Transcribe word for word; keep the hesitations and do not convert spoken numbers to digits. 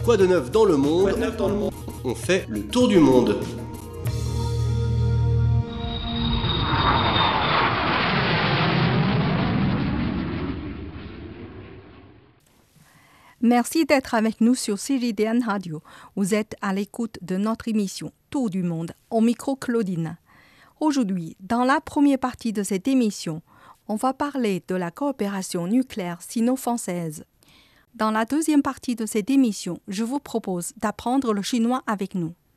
Quoi de neuf dans le monde? Neuf dans le monde. On fait le tour du monde. Merci d'être avec nous sur Ciridian Radio. Vous êtes à l'écoute de notre émission Tour du monde, au micro Claudine. Aujourd'hui, dans la première partie de cette émission, on va parler de la coopération nucléaire sino-française. Dans la deuxième partie de cette émission, je vous propose d'apprendre le chinois avec nous.